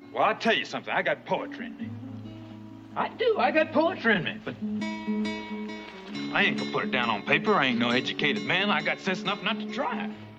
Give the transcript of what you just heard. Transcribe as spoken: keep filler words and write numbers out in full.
Well, I'll tell you something. I got poetry in me. I do. I got poetry in me. But I ain't gonna put it down on paper. I ain't no educated man. I got sense enough not to try it.